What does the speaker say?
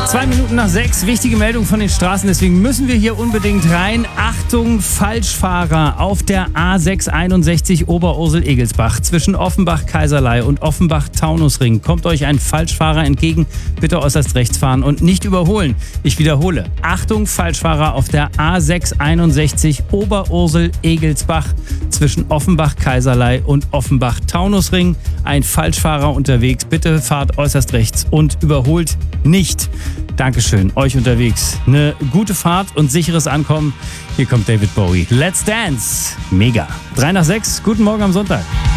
5:02, wichtige Meldung von den Straßen, deswegen müssen wir hier unbedingt rein. Achtung, Falschfahrer auf der A661 Oberursel-Egelsbach zwischen Offenbach-Kaiserlei und Offenbach-Taunusring. Kommt euch ein Falschfahrer entgegen, bitte äußerst rechts fahren und nicht überholen. Ich wiederhole, Achtung, Falschfahrer auf der A661 Oberursel-Egelsbach zwischen Offenbach-Kaiserlei und Offenbach-Taunusring. Ein Falschfahrer unterwegs, bitte fahrt äußerst rechts und überholt nicht. Dankeschön, euch unterwegs. Eine gute Fahrt und sicheres Ankommen. Hier kommt David Bowie. Let's Dance. Mega. 5:03, guten Morgen am Sonntag.